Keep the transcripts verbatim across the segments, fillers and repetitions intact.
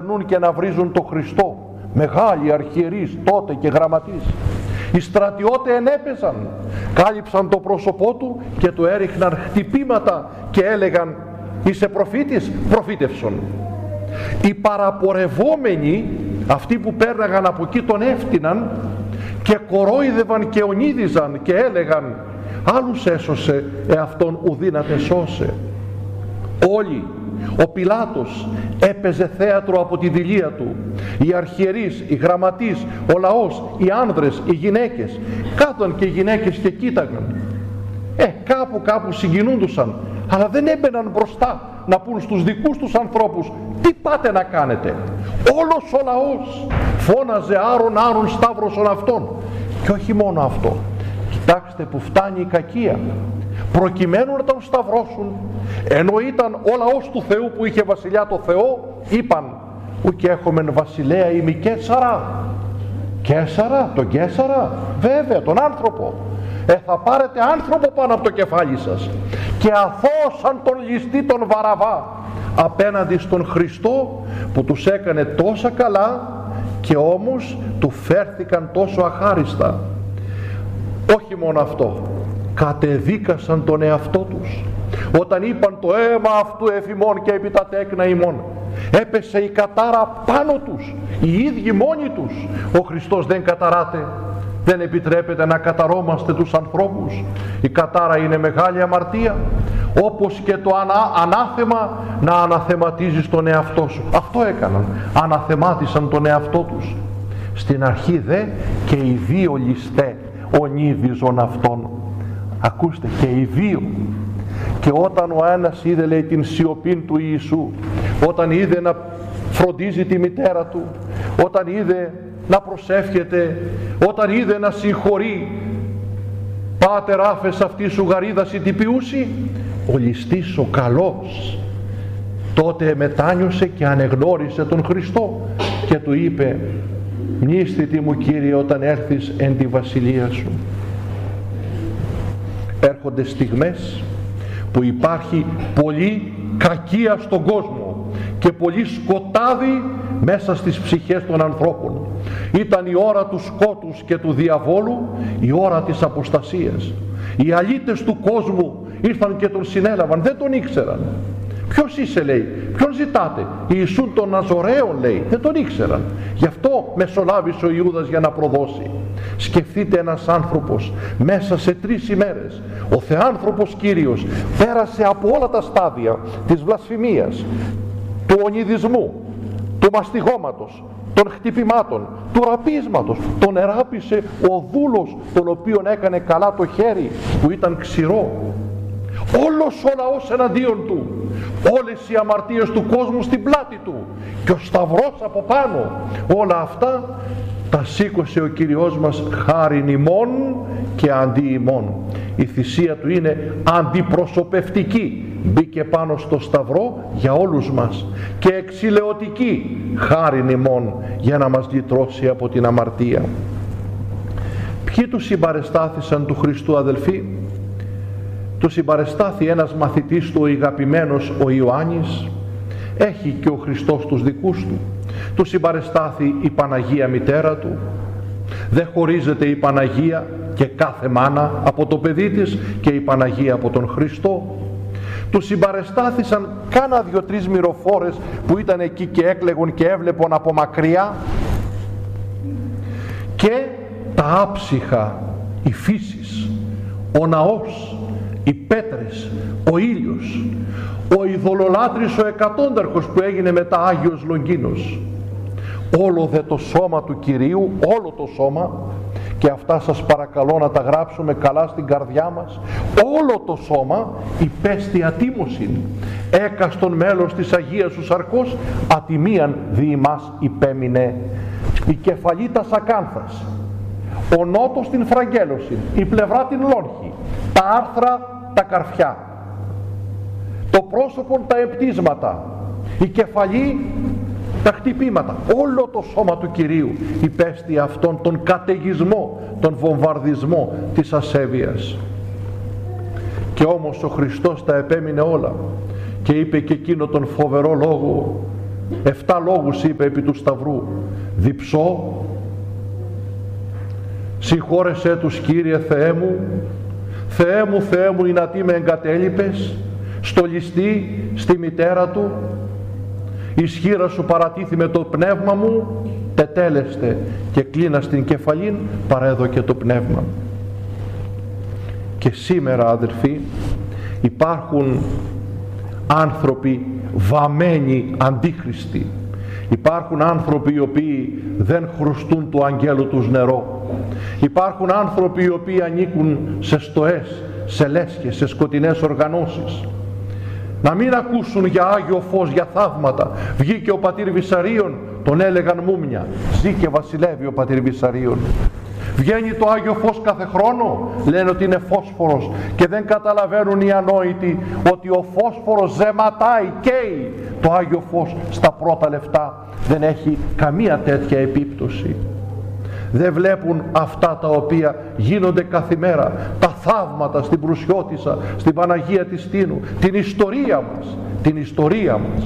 περνούν και να βρίζουν το Χριστό, μεγάλοι αρχιερείς τότε και γραμματείς. Οι στρατιώτες ενέπαιζαν, κάλυψαν το πρόσωπό του και του έριχναν χτυπήματα και έλεγαν «Είσαι προφήτης, προφήτευσον». Οι παραπορευόμενοι, αυτοί που πέρναγαν από εκεί, τον έφτυναν και κορόιδευαν και ονείδιζαν και έλεγαν «Άλλους έσωσε, εαυτόν ουδύνατε σώσε». Όλοι, ο Πιλάτος έπαιζε θέατρο από τη δειλία του, οι αρχιερείς, οι γραμματείς, ο λαός, οι άνδρες, οι γυναίκες, κάθονταν και οι γυναίκες και κοίταγαν. Ε, κάπου κάπου συγκινούντουσαν, αλλά δεν έμπαιναν μπροστά να πούν στους δικούς τους ανθρώπους «Τι πάτε να κάνετε». Όλος ο λαός φώναζε «Άρον, Άρον, σταύρωσον αυτόν». Και όχι μόνο αυτό, κοιτάξτε που φτάνει η κακία, προκειμένου να τον σταυρώσουν, ενώ ήταν ο λαός του Θεού που είχε βασιλιά το Θεό, είπαν «Ουκ έχομεν βασιλέα ημι Καίσαρα». Καίσαρα, τον Καίσαρα, βέβαια, τον άνθρωπο. Ε, θα πάρετε άνθρωπο πάνω από το κεφάλι σας. Και αθώσαν τον ληστή τον Βαραβά απέναντι στον Χριστό που τους έκανε τόσα καλά και όμως του φέρθηκαν τόσο αχάριστα. Όχι μόνο αυτό, κατεδίκασαν τον εαυτό τους όταν είπαν «Το αίμα αυτού εφημών και επί τα τέκνα ημών». Έπεσε η κατάρα πάνω τους, οι ίδιοι μόνοι τους. Ο Χριστός δεν καταράται, δεν επιτρέπεται να καταρώμαστε τους ανθρώπους. Η κατάρα είναι μεγάλη αμαρτία, όπως και το ανά, ανάθεμα να αναθεματίζεις τον εαυτό σου. Αυτό έκαναν, αναθεμάτισαν τον εαυτό τους. Στην αρχή δε και οι δύο ληστέ ονείδιζον αυτόν. Ακούστε, και οι δύο. Και όταν ο ένας είδε, λέει, την σιωπή του Ιησού, όταν είδε να φροντίζει τη μητέρα του, όταν είδε να προσεύχεται, όταν είδε να συγχωρεί, «Πάτερ άφες αυτή σου γαρίδαση τι ποιούσι», ο ληστής ο καλός τότε μετάνιωσε και ανεγνώρισε τον Χριστό και του είπε «Μνήσθητη μου, Κύριε, όταν έρθεις εν τη βασιλεία σου». Έρχονται στιγμές που υπάρχει πολύ κακία στον κόσμο και πολύ σκοτάδι μέσα στις ψυχές των ανθρώπων. Ήταν η ώρα του σκότους και του διαβόλου, η ώρα της αποστασίας. Οι αλήτες του κόσμου ήρθαν και τον συνέλαβαν, δεν τον ήξεραν. «Ποιος είσαι», λέει, «ποιον ζητάτε?» «Ιησούν των Ναζωραίων», λέει, δεν τον ήξεραν. Γι' αυτό μεσολάβησε ο Ιούδας για να προδώσει. Σκεφτείτε, ένας άνθρωπος μέσα σε τρεις ημέρες, ο Θεάνθρωπος Κύριος πέρασε από όλα τα στάδια της βλασφημίας, του ονειδισμού, του μαστιγώματος, των χτυπημάτων, του ραπίσματος. Τον εράπησε ο δούλος, τον οποίον έκανε καλά το χέρι, που ήταν ξηρό. Όλος ο λαός εναντίον του, όλες οι αμαρτίες του κόσμου στην πλάτη του και ο σταυρός από πάνω. Όλα αυτά τα σήκωσε ο Κύριος μας χάριν ημών και αντί ημών. Η θυσία του είναι αντιπροσωπευτική, μπήκε πάνω στο σταυρό για όλους μας, και εξηλαιωτική χάριν ημών, για να μας λυτρώσει από την αμαρτία. Ποιοι του συμπαρεστάθησαν του Χριστού, αδελφοί? Του συμπαρεστάθη ένας μαθητής του, ο αγαπημένος ο Ιωάννης. Έχει και ο Χριστός τους δικούς του. Του συμπαρεστάθη η Παναγία μητέρα του. Δεν χωρίζεται η Παναγία και κάθε μάνα από το παιδί της, και η Παναγία από τον Χριστό. Του συμπαρεστάθησαν κάνα δυο-τρεις μυροφόρες που ήταν εκεί και έκλαιγαν και έβλεπαν από μακριά, και τα άψυχα, η φύσης, ο ναός, οι πέτρες, ο ήλιος, ο ειδωλολάτρης ο εκατόνταρχος που έγινε μετά Άγιος Λογγίνος. Όλο δε το σώμα του Κυρίου, όλο το σώμα, και αυτά σας παρακαλώ να τα γράψουμε καλά στην καρδιά μας, όλο το σώμα υπέστη ατίμωσιν, έκαστον μέλος της Αγίας σου σαρκός, ατιμίαν δι' ημάς υπέμεινε. Η κεφαλή τα σακάνθας, ο νότος την φραγγέλωση, η πλευρά την λόγχη, τα άρθρα τα καρφιά, το πρόσωπο τα επτίσματα, η κεφαλή τα χτυπήματα. Όλο το σώμα του Κυρίου υπέστη αυτόν τον καταιγισμό, τον βομβαρδισμό της ασέβειας. Και όμως ο Χριστός τα επέμεινε όλα και είπε και εκείνο τον φοβερό λόγο: Εφτά λόγους είπε επί του Σταυρού. Διψώ, συγχώρεσέ τους Κύριε Θεέ μου, Θεέ μου, Θεέ μου, εινατί με εγκατέλειπες, στολιστή στη μητέρα του, ισχύρα σου παρατήθη με το πνεύμα μου, τετέλεστε και κλείνα στην κεφαλήν, παρέδωκε το πνεύμα. Και σήμερα, αδερφοί, υπάρχουν άνθρωποι βαμμένοι αντίχριστοι. Υπάρχουν άνθρωποι οι οποίοι δεν χρωστούν του αγγέλου τους νερό. Υπάρχουν άνθρωποι οι οποίοι ανήκουν σε στοές, σε λέσχες, σε σκοτεινές οργανώσεις. Να μην ακούσουν για Άγιο Φως, για θαύματα. Βγήκε ο πατήρ Βυσαρίων, τον έλεγαν μούμια. Ζει και βασιλεύει ο πατήρ Βυσαρίων. Βγαίνει το Άγιο Φως κάθε χρόνο, λένε ότι είναι φόσφορος, και δεν καταλαβαίνουν οι ανόητοι ότι ο φόσφορος ζεματάει, καίει. Το Άγιο Φως στα πρώτα λεφτά δεν έχει καμία τέτοια επίπτωση. Δεν βλέπουν αυτά τα οποία γίνονται κάθε μέρα, τα θαύματα στην Προυσιώτισσα, στην Παναγία της Τίνου, την ιστορία μας, την ιστορία μας.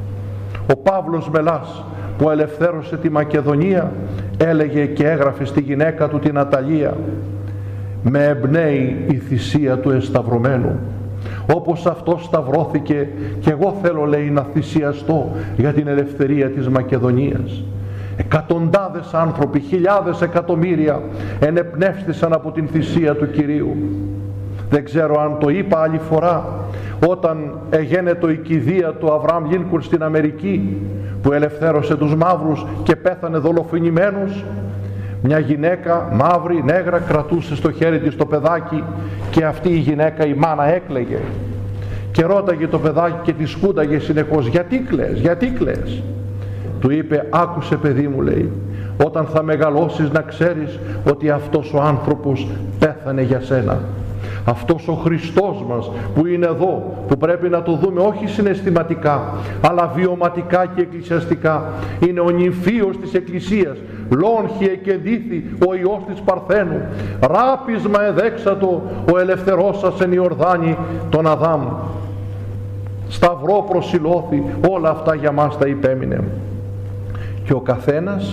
Ο Παύλος Μελάς, που ελευθέρωσε τη Μακεδονία, έλεγε και έγραφε στη γυναίκα του την Αταλία: με εμπνέει η θυσία του εσταυρωμένου. Όπως αυτός σταυρώθηκε, και εγώ θέλω, λέει, να θυσιαστώ για την ελευθερία της Μακεδονίας. Εκατοντάδες άνθρωποι, χιλιάδες εκατομμύρια ενεπνεύστησαν από την θυσία του Κυρίου. Δεν ξέρω αν το είπα άλλη φορά, όταν εγένετο η κηδεία του Αβραάμ Λίνκολν στην Αμερική, που ελευθέρωσε τους μαύρους και πέθανε δολοφονημένος, μια γυναίκα μαύρη, νέγρα, κρατούσε στο χέρι της το παιδάκι, και αυτή η γυναίκα, η μάνα, έκλαιγε και ρώταγε το παιδάκι και τη σκούνταγε συνεχώς: γιατί κλαις, γιατί κλαις? Του είπε: άκουσε παιδί μου, λέει, όταν θα μεγαλώσεις να ξέρεις ότι αυτός ο άνθρωπος πέθανε για σένα. Αυτός ο Χριστός μας που είναι εδώ, που πρέπει να το δούμε όχι συναισθηματικά αλλά βιωματικά και εκκλησιαστικά, είναι ο νυμφίος της Εκκλησίας, λόγχη εκεντήθη ο Υιός της Παρθένου, ράπισμα εδέξατο ο ελευθερός σας εν Ιορδάνη τον Αδάμ, σταυρό προσιλώθη, όλα αυτά για μας τα υπέμεινε. Και ο καθένας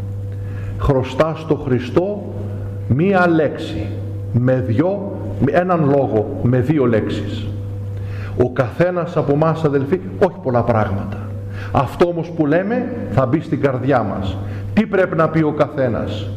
χρωστά στο Χριστό μία λέξη, με δυο, με έναν λόγο, με δύο λέξεις. Ο καθένας από εμάς, αδελφοί, όχι πολλά πράγματα. Αυτό όμως που λέμε θα μπει στην καρδιά μας. Τι πρέπει να πει ο καθένας?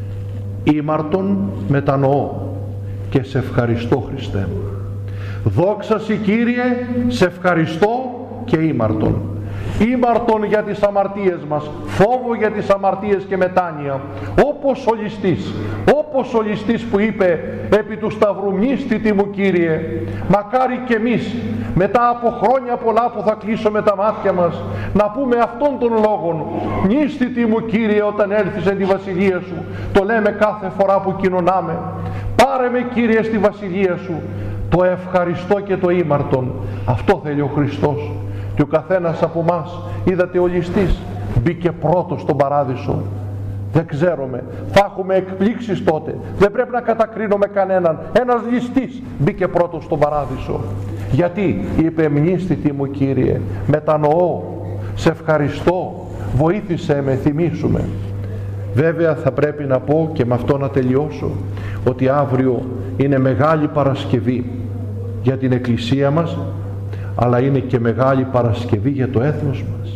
Ήμαρτον μετανοώ και σε ευχαριστώ, Χριστέ μου. Δόξα Συ, Κύριε, σε ευχαριστώ και ήμαρτον. Ήμαρτον για τις αμαρτίες μας, φόβο για τις αμαρτίες και μετάνοια, όπως ο ληστής, όπως ο ληστής που είπε επί του Σταυρού: μνήστητη μου, Κύριε. Μακάρι και εμείς μετά από χρόνια πολλά που θα κλείσουμε τα μάτια μας να πούμε αυτόν τον λόγον: μνήστητη μου, Κύριε, όταν έλθεις εν τη βασιλεία σου. Το λέμε κάθε φορά που κοινωνάμε. Πάρε με, Κύριε, στη βασιλεία σου. Το ευχαριστώ και το ήμαρτον. Αυτό θέλει ο Χριστός. Και ο καθένας από μας, είδατε, ο ληστής μπήκε πρώτος στον παράδεισο. Δεν ξέρουμε, θα έχουμε εκπλήξεις τότε. Δεν πρέπει να κατακρίνουμε κανέναν. Ένας ληστής μπήκε πρώτος στον παράδεισο. Γιατί? Είπε: μνήστητη μου, Κύριε, μετανοώ, σε ευχαριστώ, βοήθησέ με, θυμήσου με. Βέβαια θα πρέπει να πω, και με αυτό να τελειώσω, ότι αύριο είναι Μεγάλη Παρασκευή για την Εκκλησία μας, αλλά είναι και Μεγάλη Παρασκευή για το έθνος μας.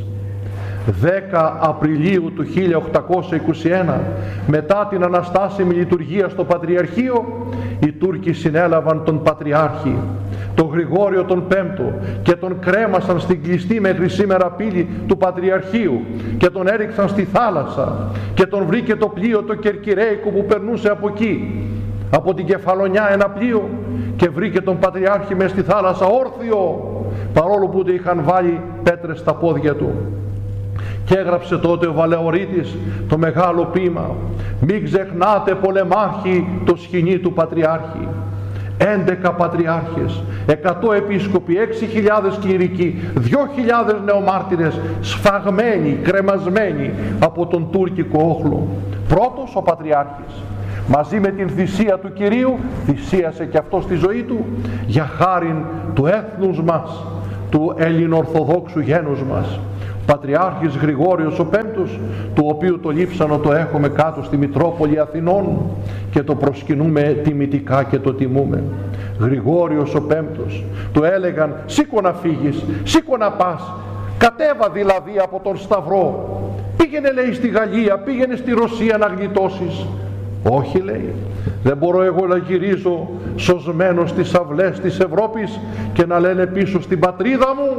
δέκα Απριλίου του χίλια οκτακόσια είκοσι ένα, μετά την αναστάσιμη λειτουργία στο Πατριαρχείο, οι Τούρκοι συνέλαβαν τον Πατριάρχη, τον Γρηγόριο τον Πέμπτο, και τον κρέμασαν στην κλειστή μέχρι σήμερα πύλη του Πατριαρχείου και τον έριξαν στη θάλασσα, και τον βρήκε το πλοίο το Κερκυραϊκό που περνούσε από εκεί, από την Κεφαλονιά, ένα πλοίο, και βρήκε τον Πατριάρχη μες στη θάλασσα όρθιο, παρόλο που του είχαν βάλει πέτρες στα πόδια του. Και έγραψε τότε ο Βαλεωρίτης το μεγάλο ποίημα: μην ξεχνάτε, πολεμάρχοι, το σκηνή του Πατριάρχη. έντεκα πατριάρχες, εκατό επίσκοποι, έξι χιλιάδες κληρικοί, δύο χιλιάδες νεομάρτυρες σφαγμένοι, κρεμασμένοι από τον τουρκικό όχλο. Πρώτος ο Πατριάρχης, μαζί με την θυσία του Κυρίου, θυσίασε και αυτό στη ζωή του για χάριν του έθνους μας, του ελληνοορθοδόξου γένους μας. Πατριάρχης Γρηγόριος ο Πέμπτος, του οποίου το λείψανο το έχουμε κάτω στη Μητρόπολη Αθηνών και το προσκυνούμε τιμητικά και το τιμούμε. Γρηγόριος ο Πέμπτος, του έλεγαν σήκω να φύγεις, σήκω να πας, κατέβα δηλαδή από τον Σταυρό, πήγαινε λέει στη Γαλλία, πήγαινε στη Ρωσία να γλιτώσεις. Όχι λέει, δεν μπορώ εγώ να γυρίζω σωσμένος στις αυλές της Ευρώπης και να λένε πίσω στην πατρίδα μου,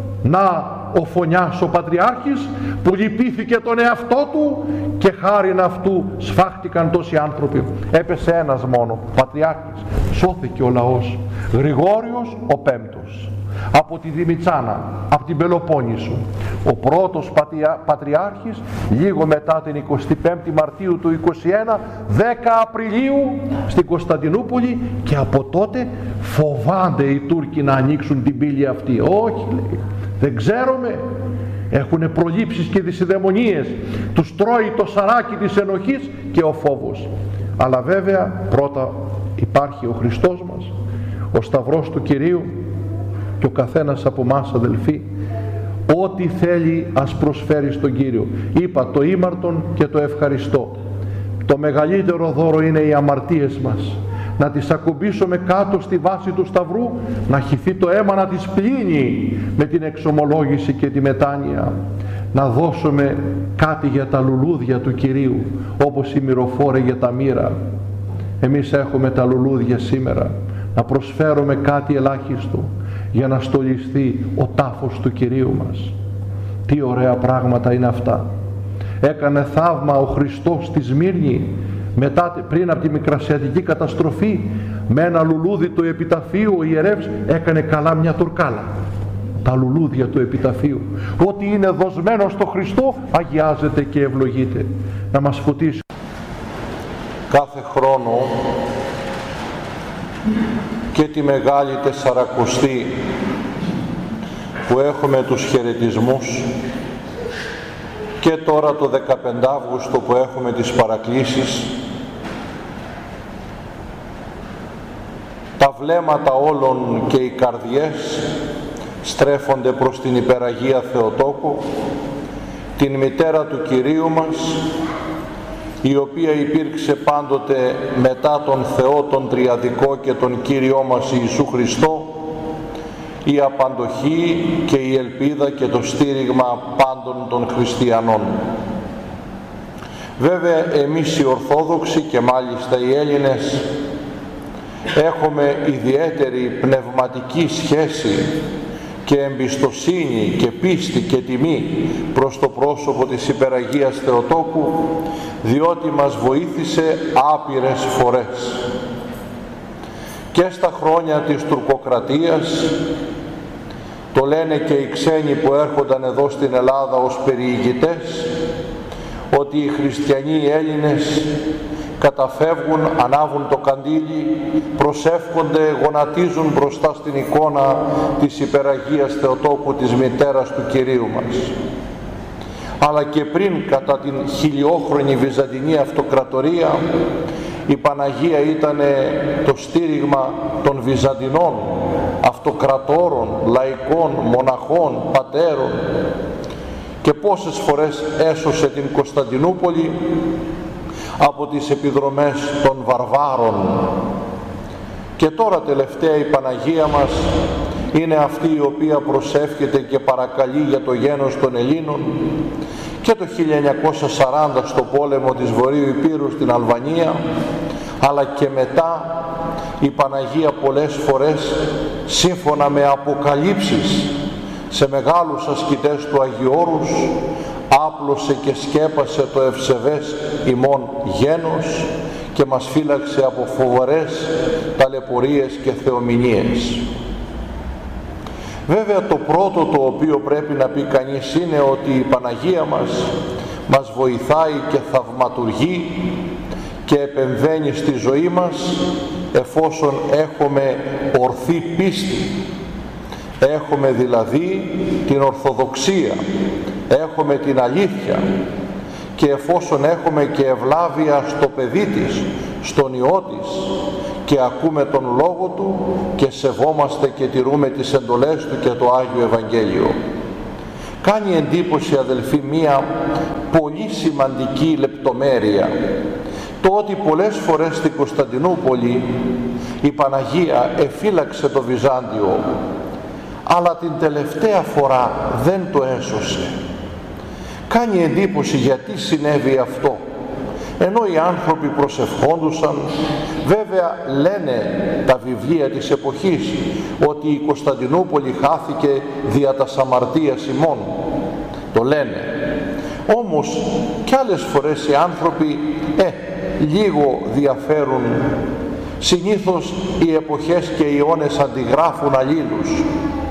να ο Φωνιάς ο Πατριάρχης που λυπήθηκε τον εαυτό του και χάριν αυτού σφάχτηκαν τόσοι άνθρωποι. Έπεσε ένας μόνο, Πατριάρχης, σώθηκε ο λαός. Γρηγόριος ο Πέμπτος, από τη Δημητσάνα, από την Πελοπόννησο, ο πρώτος πατριά, Πατριάρχης, λίγο μετά την εικοστή πέμπτη Μαρτίου του είκοσι ένα, δέκα Απριλίου στην Κωνσταντινούπολη, και από τότε φοβάνται οι Τούρκοι να ανοίξουν την πύλη αυτή. Όχι λέει, δεν ξέρουμε, έχουν προλήψεις και δυσιδαιμονίες, τους τρώει το σαράκι της ενοχής και ο φόβος. Αλλά βέβαια πρώτα υπάρχει ο Χριστός μας, ο Σταυρός του Κυρίου, και ο καθένας από εμάς αδελφοί ό,τι θέλει ας προσφέρει στον Κύριο. Είπα το ήμαρτον και το ευχαριστώ. Το μεγαλύτερο δώρο είναι οι αμαρτίες μας, να τις ακουμπήσουμε κάτω στη βάση του Σταυρού, να χυθεί το αίμα να τις πλύνει με την εξομολόγηση και τη μετάνοια, να δώσουμε κάτι για τα λουλούδια του Κυρίου, όπως η μυροφόρε για τα μοίρα. Εμείς έχουμε τα λουλούδια σήμερα, να προσφέρουμε κάτι ελάχιστο για να στολιστεί ο τάφος του Κυρίου μας. Τι ωραία πράγματα είναι αυτά. Έκανε θαύμα ο Χριστός στη Σμύρνη μετά, πριν από τη Μικρασιατική καταστροφή, με ένα λουλούδι του επιταφείου ο ιερεύς έκανε καλά μια τουρκάλα. Τα λουλούδια του επιταφείου. Ό,τι είναι δοσμένο στο Χριστό αγιάζεται και ευλογείται. Να μας φωτίσει. Κάθε χρόνο και τη Μεγάλη Τεσσαρακοστή που έχουμε τους χαιρετισμούς, και τώρα το δεκαπέντε Αυγούστου που έχουμε τις παρακλήσεις, τα βλέμματα όλων και οι καρδιές στρέφονται προς την Υπεραγία Θεοτόκο, την μητέρα του Κυρίου μας, η οποία υπήρξε πάντοτε μετά τον Θεό τον Τριαδικό και τον Κύριό μας Ιησού Χριστό, η απαντοχή και η ελπίδα και το στήριγμα πάντων των χριστιανών. Βέβαια εμείς οι Ορθόδοξοι και μάλιστα οι Έλληνες έχουμε ιδιαίτερη πνευματική σχέση και εμπιστοσύνη και πίστη και τιμή προς το πρόσωπο της Υπεραγίας Θεοτόκου, διότι μας βοήθησε άπειρες φορές. Και στα χρόνια της τουρκοκρατίας, το λένε και οι ξένοι που έρχονταν εδώ στην Ελλάδα ως περιηγητές, ότι οι χριστιανοί οι Έλληνες καταφεύγουν, ανάβουν το καντήλι, προσεύχονται, γονατίζουν μπροστά στην εικόνα της Υπεραγίας Θεοτόκου, της μητέρας του Κυρίου μας. Αλλά και πριν, κατά την χιλιόχρονη Βυζαντινή Αυτοκρατορία, η Παναγία ήταν το στήριγμα των Βυζαντινών αυτοκρατόρων, λαϊκών, μοναχών, πατέρων, και πόσες φορές έσωσε την Κωνσταντινούπολη από τις επιδρομές των βαρβάρων. Και τώρα τελευταία η Παναγία μας είναι αυτή η οποία προσεύχεται και παρακαλεί για το γένος των Ελλήνων, και το χίλια εννιακόσια σαράντα στο πόλεμο της Βορείου Υπήρου στην Αλβανία, αλλά και μετά η Παναγία πολλές φορές, σύμφωνα με αποκαλύψεις σε μεγάλους ασκητές του Αγιώρους, άπλωσε και σκέπασε το ευσεβές ημών γένος και μας φύλαξε από φοβερές ταλαιπωρίες και θεομηνίες. Βέβαια το πρώτο το οποίο πρέπει να πει κανείς είναι ότι η Παναγία μας μας βοηθάει και θαυματουργεί και επεμβαίνει στη ζωή μας εφόσον έχουμε ορθή πίστη. Έχουμε δηλαδή την Ορθοδοξία, έχουμε την αλήθεια, και εφόσον έχουμε και ευλάβεια στο παιδί της, στον Υιό της, και ακούμε τον Λόγο Του και σεβόμαστε και τηρούμε τις εντολές Του και το Άγιο Ευαγγέλιο. Κάνει εντύπωση, αδελφοί, μία πολύ σημαντική λεπτομέρεια, το ότι πολλές φορές στην Κωνσταντινούπολη η Παναγία εφύλαξε το Βυζάντιο, αλλά την τελευταία φορά δεν το έσωσε. Κάνει εντύπωση γιατί συνέβη αυτό, ενώ οι άνθρωποι προσευχόντουσαν. Βέβαια λένε τα βιβλία της εποχής ότι η Κωνσταντινούπολη χάθηκε δια τας αμαρτίας ημών, το λένε. Όμως κι άλλες φορές οι άνθρωποι ε, λίγο διαφέρουν. Συνήθως οι εποχές και οι αιώνες αντιγράφουν αλλήλους.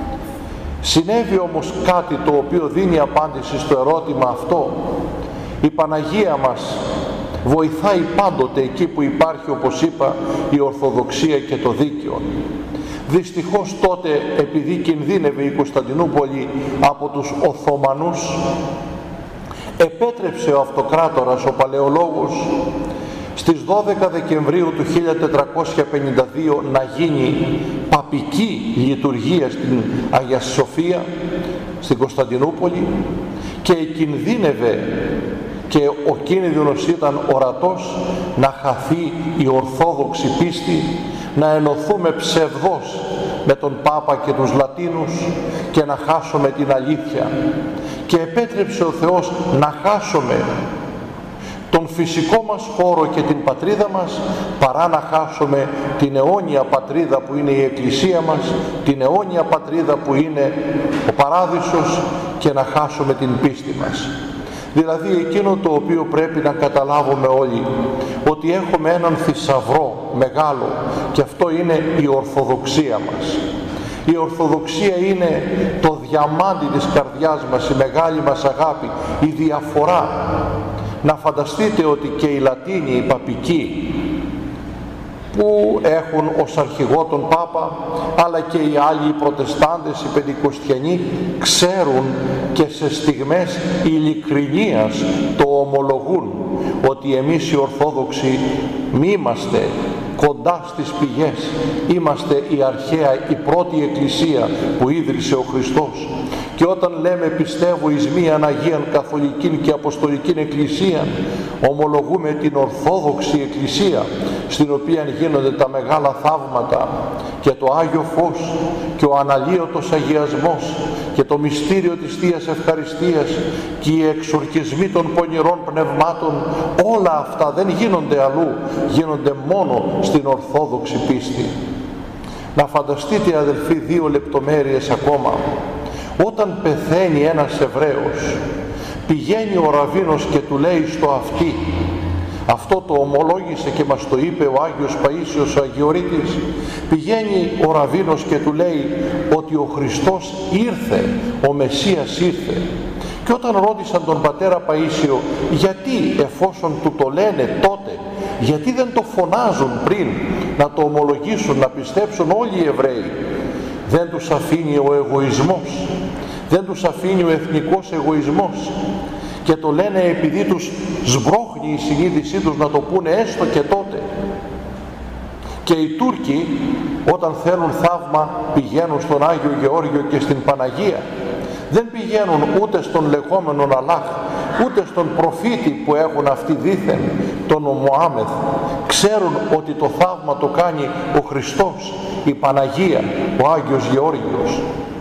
Συνέβη όμως κάτι το οποίο δίνει απάντηση στο ερώτημα αυτό. Η Παναγία μας βοηθάει πάντοτε εκεί που υπάρχει, όπως είπα, η Ορθοδοξία και το δίκαιο. Δυστυχώς τότε, επειδή κινδύνευε η Κωνσταντινούπολη από τους Οθωμανούς, επέτρεψε ο αυτοκράτορας, ο Παλαιολόγος, στις δώδεκα Δεκεμβρίου του χίλια τετρακόσια πενήντα δύο να γίνει παπική λειτουργία στην Αγία Σοφία, στην Κωνσταντινούπολη, και κινδύνευε, και ο κίνδυνος ήταν ορατός, να χαθεί η ορθόδοξη πίστη, να ενωθούμε ψευδώς με τον Πάπα και τους Λατίνους και να χάσουμε την αλήθεια. Και επέτρεψε ο Θεός να χάσουμε τον φυσικό μας χώρο και την πατρίδα μας, παρά να χάσουμε την αιώνια πατρίδα που είναι η Εκκλησία μας, την αιώνια πατρίδα που είναι ο Παράδεισος, και να χάσουμε την πίστη μας. Δηλαδή εκείνο το οποίο πρέπει να καταλάβουμε όλοι, ότι έχουμε έναν θησαυρό μεγάλο, και αυτό είναι η Ορθοδοξία μας. Η Ορθοδοξία είναι το διαμάντι της καρδιάς μας, η μεγάλη μας αγάπη, η διαφορά. Να φανταστείτε ότι και οι Λατίνοι, οι παπικοί, που έχουν ως αρχηγό τον Πάπα, αλλά και οι άλλοι, οι Προτεστάντες, οι Πεντηκοστιανοί, ξέρουν και σε στιγμές ειλικρινίας το ομολογούν, ότι εμείς οι Ορθόδοξοι μη είμαστε κοντά στις πηγές, είμαστε η αρχαία, η πρώτη εκκλησία που ίδρυσε ο Χριστός. Και όταν λέμε πιστεύω εις μίαν Αγίαν Καθολική και Αποστολική Εκκλησία, ομολογούμε την Ορθόδοξη Εκκλησία, στην οποία γίνονται τα μεγάλα θαύματα και το Άγιο Φως και ο αναλύωτος αγιασμός και το μυστήριο της Θείας Ευχαριστίας και οι εξορκισμοί των πονηρών πνευμάτων. Όλα αυτά δεν γίνονται αλλού, γίνονται μόνο στην Ορθόδοξη πίστη. Να φανταστείτε, αδελφοί, δύο λεπτομέρειες ακόμα. Όταν πεθαίνει ένας Εβραίος, πηγαίνει ο Ραβίνος και του λέει στο αυτί, αυτό το ομολόγησε και μας το είπε ο Άγιος Παΐσιος ο Αγιορείτης, πηγαίνει ο Ραβίνος και του λέει ότι ο Χριστός ήρθε, ο Μεσσίας ήρθε. Και όταν ρώτησαν τον πατέρα Παΐσιο γιατί, εφόσον του το λένε τότε, γιατί δεν το φωνάζουν πριν να το ομολογήσουν, να πιστέψουν όλοι οι Εβραίοι, δεν τους αφήνει ο εγωισμός, δεν τους αφήνει ο εθνικός εγωισμός, και το λένε επειδή τους σμπρώχνει η συνείδησή τους να το πούνε έστω και τότε. Και οι Τούρκοι όταν θέλουν θαύμα πηγαίνουν στον Άγιο Γεώργιο και στην Παναγία, δεν πηγαίνουν ούτε στον λεγόμενον Αλλάχ, ούτε στον προφήτη που έχουν αυτοί δήθεν, τον Μωάμεθ. Ξέρουν ότι το θαύμα το κάνει ο Χριστός, η Παναγία, ο Άγιος Γεώργιος.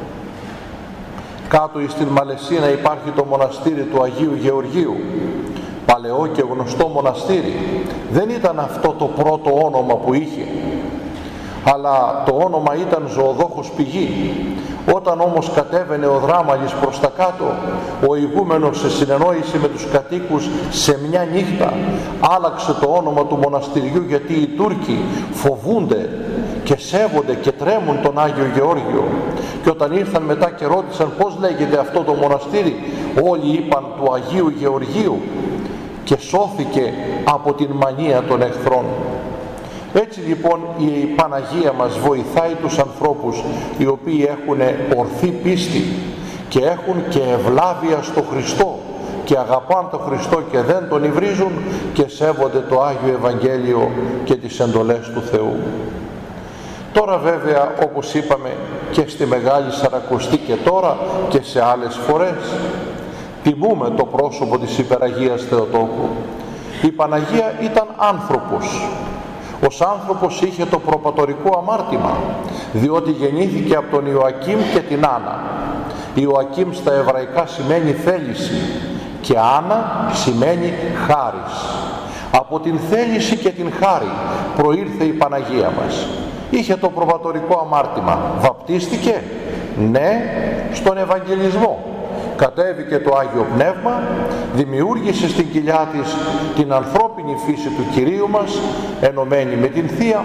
Κάτω στην Μαλαισίνα υπάρχει το μοναστήρι του Αγίου Γεωργίου, παλαιό και γνωστό μοναστήρι. Δεν ήταν αυτό το πρώτο όνομα που είχε, αλλά το όνομα ήταν Ζωοδόχος Πηγή. Όταν όμως κατέβαινε ο Δράμαλης προς τα κάτω, ο ηγούμενος σε συνεννόηση με τους κατοίκους σε μια νύχτα άλλαξε το όνομα του μοναστηριού, γιατί οι Τούρκοι φοβούνται και σέβονται και τρέμουν τον Άγιο Γεώργιο. Και όταν ήρθαν μετά και ρώτησαν πώς λέγεται αυτό το μοναστήρι, όλοι είπαν του Αγίου Γεωργίου, και σώθηκε από την μανία των εχθρών. Έτσι λοιπόν η Παναγία μας βοηθάει τους ανθρώπους οι οποίοι έχουν ορθή πίστη και έχουν και ευλάβεια στο Χριστό και αγαπάν τον Χριστό και δεν τον υβρίζουν και σέβονται το Άγιο Ευαγγέλιο και τις εντολές του Θεού. Τώρα βέβαια, όπως είπαμε και στη Μεγάλη Σαρακοστή και τώρα και σε άλλες φορές, τιμούμε το πρόσωπο της Υπεραγίας Θεοτόκου. Η Παναγία ήταν άνθρωπος. Ως άνθρωπος είχε το προπατορικό αμάρτημα, διότι γεννήθηκε από τον Ιωακήμ και την Άννα. Ιωακήμ στα εβραϊκά σημαίνει θέληση και Άννα σημαίνει χάρις. Από την θέληση και την χάρη προήρθε η Παναγία μας. Είχε το προπατορικό αμάρτημα. Βαπτίστηκε? Ναι, στον Ευαγγελισμό. Κατέβηκε το Άγιο Πνεύμα, δημιούργησε στην κοιλιά της την ανθρώπινη φύση του Κυρίου μας, ενωμένη με την Θεία,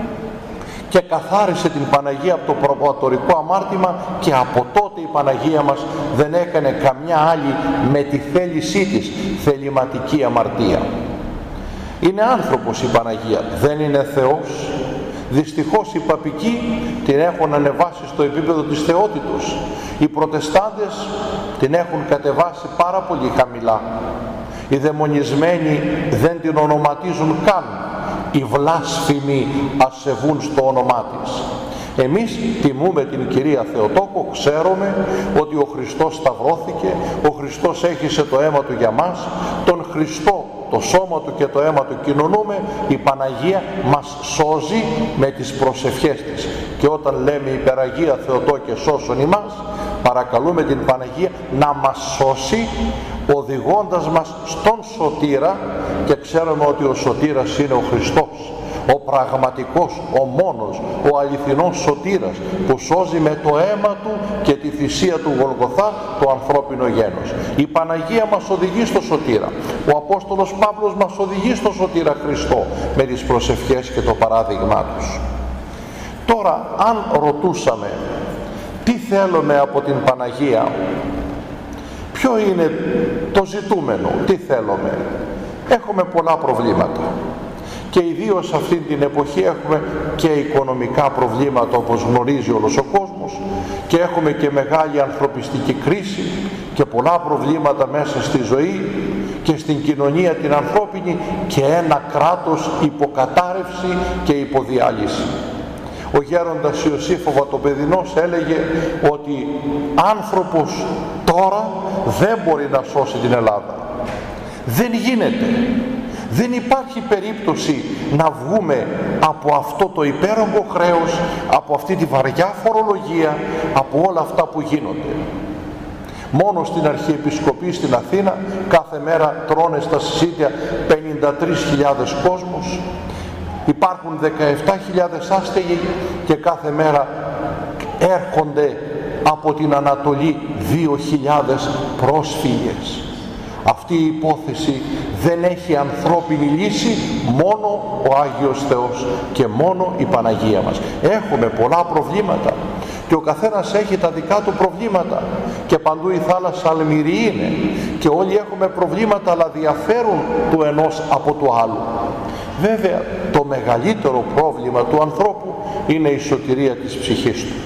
και καθάρισε την Παναγία από το προπατορικό αμάρτημα, και από τότε η Παναγία μας δεν έκανε καμιά άλλη με τη θέλησή της θεληματική αμαρτία. Είναι άνθρωπος η Παναγία, δεν είναι Θεός. Δυστυχώς οι παπικοί την έχουν ανεβάσει στο επίπεδο της θεότητος. Οι προτεστάντες την έχουν κατεβάσει πάρα πολύ χαμηλά. Οι δαιμονισμένοι δεν την ονοματίζουν καν. Οι βλάσφημοι ασεβούν στο όνομά της. Εμείς τιμούμε την Κυρία Θεοτόκο, ξέρουμε ότι ο Χριστός σταυρώθηκε, ο Χριστός έχισε το αίμα του για μας, τον Χριστό, το σώμα του και το αίμα του κοινωνούμε. Η Παναγία μας σώζει με τις προσευχές της, και όταν λέμε Υπεραγία Θεοτόκε σώσον ημάς, παρακαλούμε την Παναγία να μας σώσει, οδηγώντας μας στον Σωτήρα, και ξέρουμε ότι ο Σωτήρας είναι ο Χριστός, ο πραγματικός, ο μόνος, ο αληθινός σωτήρας, που σώζει με το αίμα του και τη θυσία του Γολγοθά το ανθρώπινο γένος. Η Παναγία μας οδηγεί στο Σωτήρα. Ο Απόστολος Παύλος μας οδηγεί στο Σωτήρα Χριστό με τις προσευχές και το παράδειγμά τους. Τώρα, αν ρωτούσαμε τι θέλουμε από την Παναγία, ποιο είναι το ζητούμενο, τι θέλουμε, έχουμε πολλά προβλήματα. Και ιδίως αυτή την εποχή έχουμε και οικονομικά προβλήματα, όπως γνωρίζει όλος ο κόσμος, και έχουμε και μεγάλη ανθρωπιστική κρίση και πολλά προβλήματα μέσα στη ζωή και στην κοινωνία την ανθρώπινη, και ένα κράτος υποκατάρρευση και υποδιάλυση. Ο γέροντας Ιωσήφ ο Βατοπεδινός έλεγε ότι άνθρωπος τώρα δεν μπορεί να σώσει την Ελλάδα. Δεν γίνεται. Δεν υπάρχει περίπτωση να βγούμε από αυτό το υπέρογκο χρέος, από αυτή τη βαριά φορολογία, από όλα αυτά που γίνονται. Μόνο στην Αρχιεπισκοπή στην Αθήνα κάθε μέρα τρώνε στα συσίτια πενήντα τρεις χιλιάδες κόσμος. Υπάρχουν δεκαεπτά χιλιάδες άστεγοι και κάθε μέρα έρχονται από την Ανατολή δύο χιλιάδες πρόσφυγες. Αυτή η υπόθεση δεν έχει ανθρώπινη λύση, μόνο ο Άγιος Θεός και μόνο η Παναγία μας. Έχουμε πολλά προβλήματα και ο καθένας έχει τα δικά του προβλήματα, και παντού η θάλασσα αλμυρή είναι, και όλοι έχουμε προβλήματα, αλλά διαφέρουν του ενός από του άλλου. Βέβαια, το μεγαλύτερο πρόβλημα του ανθρώπου είναι η σωτηρία της ψυχής του.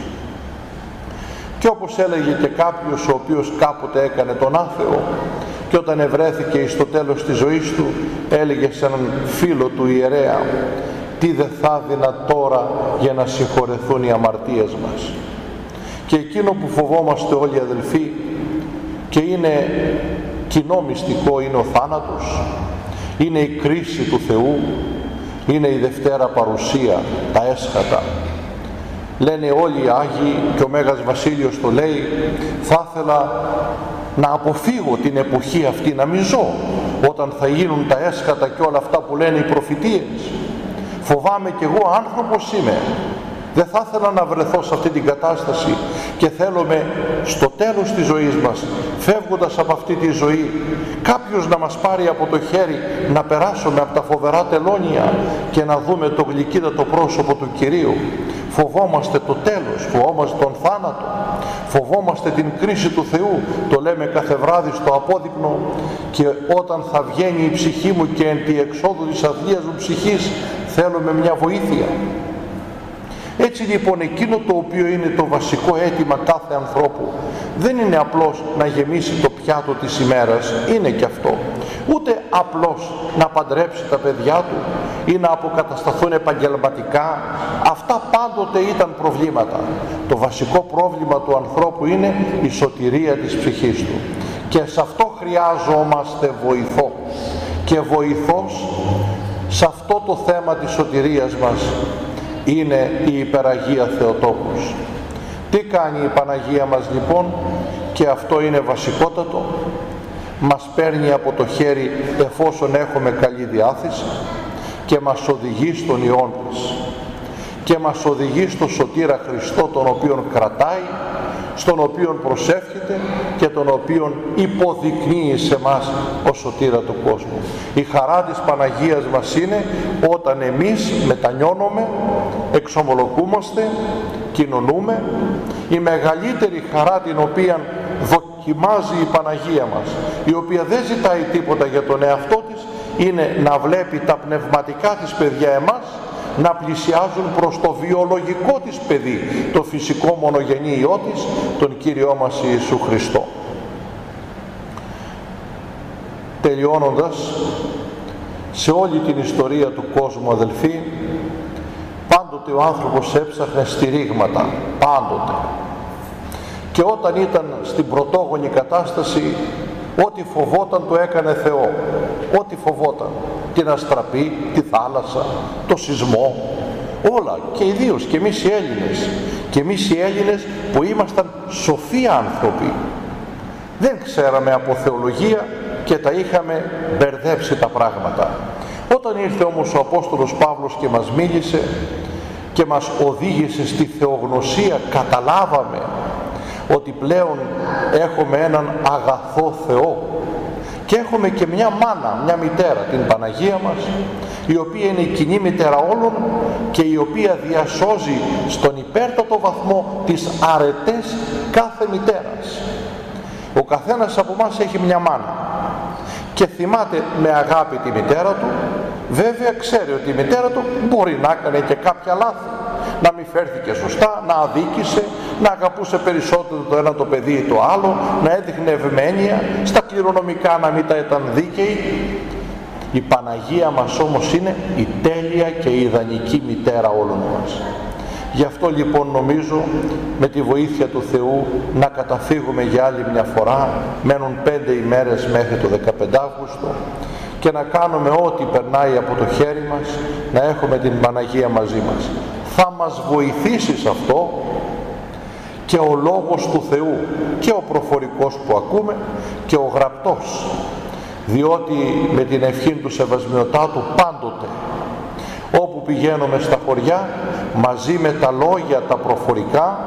Και όπως έλεγε και κάποιος ο οποίος κάποτε έκανε τον άθεο, και όταν ευρέθηκε στο τέλος της ζωής του, έλεγε σε έναν φίλο του ιερέα, τι δεν θα έδινα τώρα για να συγχωρεθούν οι αμαρτίες μας. Και εκείνο που φοβόμαστε όλοι αδελφοί, και είναι κοινό μυστικό, είναι ο θάνατος, είναι η κρίση του Θεού, είναι η Δευτέρα Παρουσία, τα έσχατα. Λένε όλοι οι Άγιοι, και ο Μέγας Βασίλειος το λέει, θα ήθελα να αποφύγω την εποχή αυτή, να μην ζω όταν θα γίνουν τα έσχατα και όλα αυτά που λένε οι προφητείες. Φοβάμαι κι εγώ, άνθρωπος είμαι, δεν θα ήθελα να βρεθώ σε αυτή την κατάσταση, και θέλουμε στο τέλος της ζωής μας, φεύγοντας από αυτή τη ζωή, κάποιος να μας πάρει από το χέρι, να περάσουμε από τα φοβερά τελώνια και να δούμε το γλυκύτατο πρόσωπο του Κυρίου. Φοβόμαστε το τέλος, φοβόμαστε τον θάνατο, φοβόμαστε την κρίση του Θεού, το λέμε κάθε βράδυ στο απόδειπνο, και όταν θα βγαίνει η ψυχή μου και εν τη εξόδου της αθλίας μου ψυχής, θέλουμε μια βοήθεια. Έτσι λοιπόν, εκείνο το οποίο είναι το βασικό αίτημα κάθε ανθρώπου δεν είναι απλώς να γεμίσει το πιάτο της ημέρας, είναι και αυτό, ούτε απλώς να παντρέψει τα παιδιά του ή να αποκατασταθούν επαγγελματικά. Αυτά πάντοτε ήταν προβλήματα. Το βασικό πρόβλημα του ανθρώπου είναι η σωτηρία της ψυχής του. Και σε αυτό χρειάζομαστε βοηθό. Και βοηθός σε αυτό το θέμα της σωτηρίας μας είναι η Υπεραγία Θεοτόκος. Τι κάνει η Παναγία μας λοιπόν? Και αυτό είναι βασικότατο. Μας παίρνει από το χέρι εφόσον έχουμε καλή διάθεση και μας οδηγεί στον Υιόν της και μας οδηγεί στο Σωτήρα Χριστό, τον οποίον κρατάει, στον οποίον προσεύχεται και τον οποίον υποδεικνύει σε μας ως σωτήρα του κόσμου. Η χαρά της Παναγίας μας είναι όταν εμείς μετανιώνουμε, εξομολογούμαστε, κοινωνούμε. Η μεγαλύτερη χαρά την οποία δοκιμάζει η Παναγία μας, η οποία δεν ζητάει τίποτα για τον εαυτό της, είναι να βλέπει τα πνευματικά της παιδιά εμάς να πλησιάζουν προς το βιολογικό της παιδί, το φυσικό μονογενή Υιό της, τον Κύριό μας Ιησού Χριστό. Τελειώνοντας, σε όλη την ιστορία του κόσμου, αδελφοί, πάντοτε ο άνθρωπος έψαχνε στηρίγματα, πάντοτε. Και όταν ήταν στην πρωτόγονη κατάσταση, ό,τι φοβόταν το έκανε Θεό. Ό,τι φοβόταν. Την αστραπή, τη θάλασσα, το σεισμό, όλα. Και ιδίως και εμείς οι Έλληνες. Και εμείς οι Έλληνες που ήμασταν σοφοί άνθρωποι. Δεν ξέραμε από θεολογία και τα είχαμε μπερδέψει τα πράγματα. Όταν ήρθε όμως ο Απόστολος Παύλος και μας μίλησε και μας οδήγησε στη θεογνωσία, καταλάβαμε ότι πλέον έχουμε έναν αγαθό Θεό και έχουμε και μια μάνα, μια μητέρα, την Παναγία μας, η οποία είναι η κοινή μητέρα όλων και η οποία διασώζει στον υπέρτατο βαθμό τις αρετές κάθε μητέρας. Ο καθένας από εμάς έχει μια μάνα και θυμάται με αγάπη τη μητέρα του. Βέβαια ξέρει ότι η μητέρα του μπορεί να έκανε και κάποια λάθη, να μην φέρθηκε σωστά, να αδίκησε, να αγαπούσε περισσότερο το ένα το παιδί ή το άλλο, να έδειχνε ευμένεια, στα κληρονομικά να μην τα ήταν δίκαιη. Η Παναγία μας όμως είναι η τέλεια και η ιδανική μητέρα όλων μας. Γι' αυτό λοιπόν νομίζω με τη βοήθεια του Θεού να καταφύγουμε για άλλη μια φορά, μένουν πέντε ημέρες μέχρι το δεκαπέντε Αύγουστο, και να κάνουμε ό,τι περνάει από το χέρι μας, να έχουμε την Παναγία μαζί μας. Θα μας βοηθήσει σε αυτό και ο Λόγος του Θεού, και ο προφορικός που ακούμε και ο γραπτός, διότι με την ευχή του Σεβασμιωτάτου πάντοτε όπου πηγαίνουμε στα χωριά, μαζί με τα λόγια τα προφορικά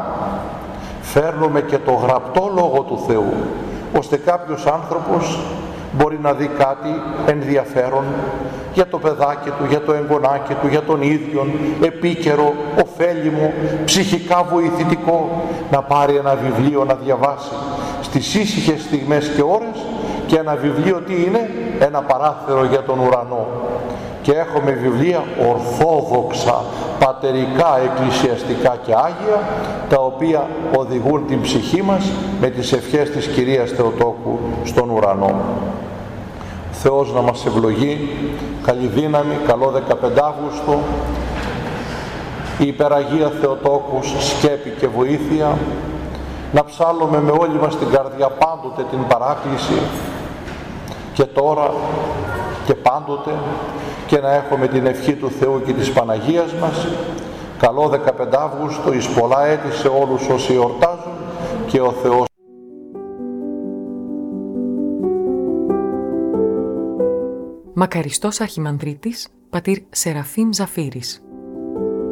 φέρνουμε και το γραπτό Λόγο του Θεού, ώστε κάποιος άνθρωπος μπορεί να δει κάτι ενδιαφέρον για το παιδάκι του, για το εγγονάκι του, για τον ίδιον, επίκαιρο, ωφέλιμο, ψυχικά βοηθητικό, να πάρει ένα βιβλίο να διαβάσει στις ήσυχες στιγμές και ώρες. Και ένα βιβλίο τι είναι? Ένα παράθυρο για τον ουρανό. Και έχουμε βιβλία ορθόδοξα, πατερικά, εκκλησιαστικά και άγια, τα οποία οδηγούν την ψυχή μας με τις ευχές της Κυρίας Θεοτόκου στον ουρανό. Θεός να μας ευλογεί, καλή δύναμη, καλό δεκαπέντε Αύγουστο, η Υπεραγία Θεοτόκους σκέπη και βοήθεια, να ψάλλουμε με όλη μας την καρδιά πάντοτε την παράκληση, και τώρα και πάντοτε, και να έχουμε την ευχή του Θεού και της Παναγίας μας. Καλό δεκαπέντε Αύγουστο, εις πολλά έτη σε όλους όσοι εορτάζουν, και ο Θεός. Μακαριστός Αρχιμανδρίτης, πατήρ Σεραφείμ Ζαφύρης.